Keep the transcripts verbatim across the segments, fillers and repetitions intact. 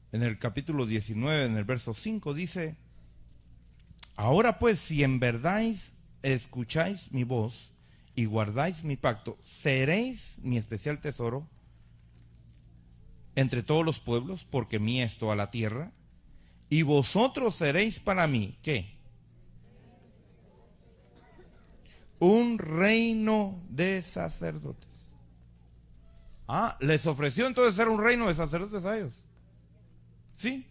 en el capítulo diecinueve, en el verso cinco, dice: ahora pues, si en verdad escucháis mi voz y guardáis mi pacto, seréis mi especial tesoro entre todos los pueblos, porque mía es toda la tierra, y vosotros seréis para mí, ¿qué? Un reino de sacerdotes. Ah, les ofreció entonces ser un reino de sacerdotes a ellos. Sí.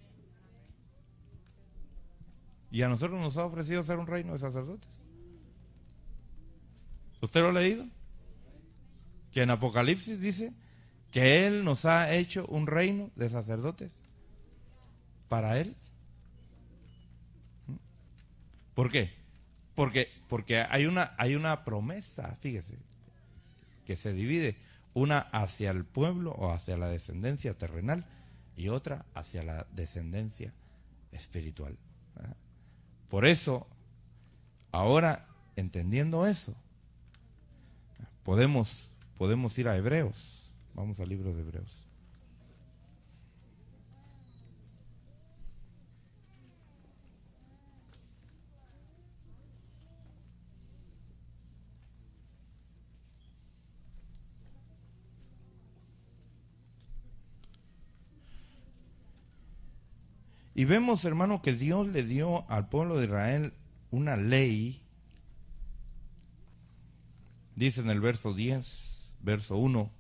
Y a nosotros nos ha ofrecido ser un reino de sacerdotes. ¿Usted lo ha leído? Que en Apocalipsis dice que Él nos ha hecho un reino de sacerdotes para Él. ¿Por qué? Porque, porque hay una, hay una promesa, fíjese, que se divide, una hacia el pueblo o hacia la descendencia terrenal y otra hacia la descendencia espiritual. ¿Verdad? Por eso, ahora entendiendo eso, podemos, podemos ir a Hebreos. Vamos al libro de Hebreos. Y vemos, hermano, que Dios le dio al pueblo de Israel una ley. Dice en el verso diez, verso uno: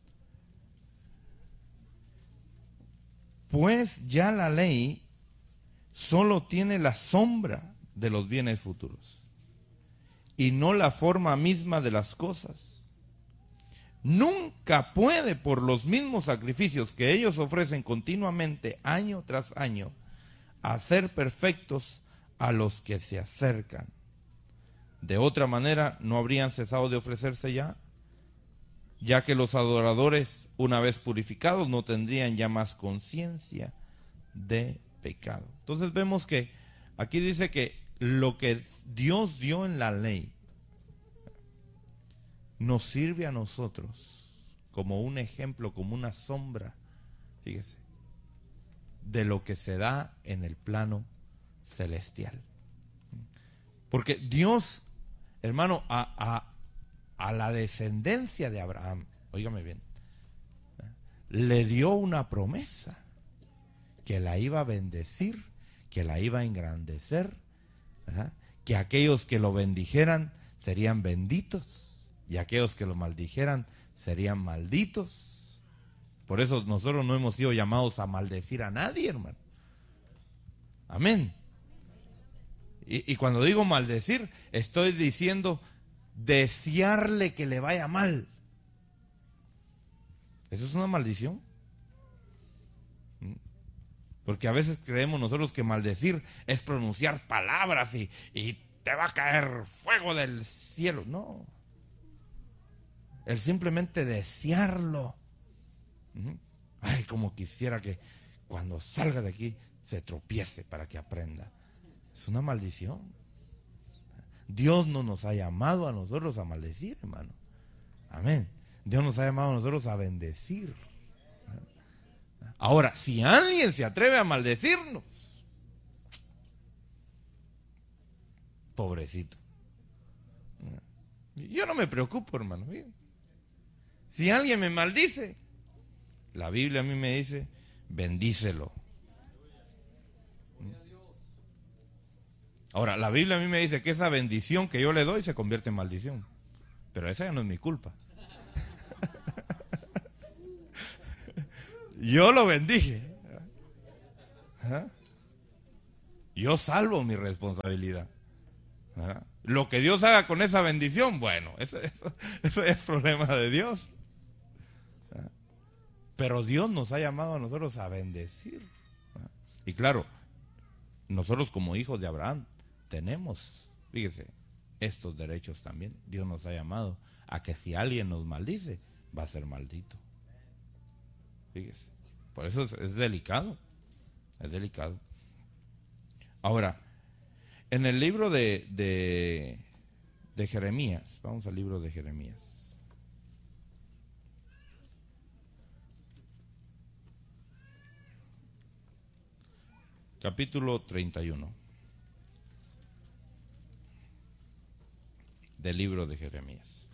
pues ya la ley solo tiene la sombra de los bienes futuros y no la forma misma de las cosas. Nunca puede, por los mismos sacrificios que ellos ofrecen continuamente año tras año, hacer perfectos a los que se acercan. De otra manera, no habrían cesado de ofrecerse ya, ya que los adoradores, una vez purificados, no tendrían ya más conciencia de pecado. Entonces vemos que aquí dice que lo que Dios dio en la ley nos sirve a nosotros como un ejemplo, como una sombra, fíjese, de lo que se da en el plano celestial. Porque Dios, hermano, a, a, a la descendencia de Abraham, óigame bien, le dio una promesa que la iba a bendecir, que la iba a engrandecer, ¿verdad? Que aquellos que lo bendijeran serían benditos y aquellos que lo maldijeran serían malditos. Por eso nosotros no hemos sido llamados a maldecir a nadie, hermano. Amén. Y, y cuando digo maldecir, estoy diciendo desearle que le vaya mal. ¿Eso es una maldición? Porque a veces creemos nosotros que maldecir es pronunciar palabras y, y te va a caer fuego del cielo. No. El simplemente desearlo. Ay, como quisiera que cuando salga de aquí se tropiece para que aprenda. Es una maldición. Dios no nos ha llamado a nosotros a maldecir, hermano. Amén. Dios nos ha llamado a nosotros a bendecir. Ahora, si alguien se atreve a maldecirnos, pobrecito. Yo no me preocupo, hermano. Si alguien me maldice, la Biblia a mí me dice, bendícelo. Ahora, la Biblia a mí me dice que esa bendición que yo le doy se convierte en maldición. Pero esa ya no es mi culpa. Yo lo bendije. ¿Ah? Yo salvo mi responsabilidad. ¿Ah? Lo que Dios haga con esa bendición, bueno, eso, eso, eso es problema de Dios. ¿Ah? Pero Dios nos ha llamado a nosotros a bendecir. ¿Ah? Y claro, nosotros como hijos de Abraham tenemos, fíjese, estos derechos también. Dios nos ha llamado a que si alguien nos maldice, va a ser maldito. Fíjese, por eso es, es delicado, es delicado. Ahora, en el libro de, de, de Jeremías, vamos al libro de Jeremías. capítulo treinta y uno del libro de Jeremías.